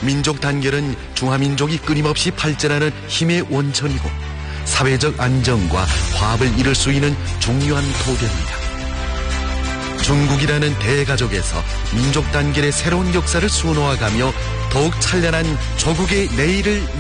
민족 단결은 중화민족이 끊임없이 발전하는 힘의 원천이고 사회적 안정과 화합을 이룰 수 있는 중요한 토대입니다. 중국이라는 대가족에서 민족 단결의 새로운 역사를 수놓아가며 더욱 찬란한 조국의 내일을